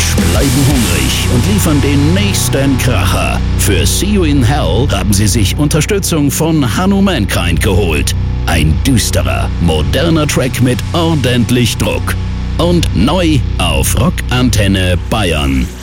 Mensch bleiben hungrig und liefern den nächsten Kracher. Für See You in Hell haben sie sich Unterstützung von Hanno Mankind geholt. Ein düsterer, moderner Track mit ordentlich Druck. Und neu auf Rock Antenne Bayern.